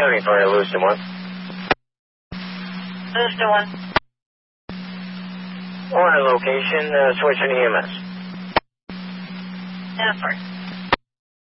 County Fire, Lewiston 1. Lewiston 1. On location, switching EMS. Yes, sir.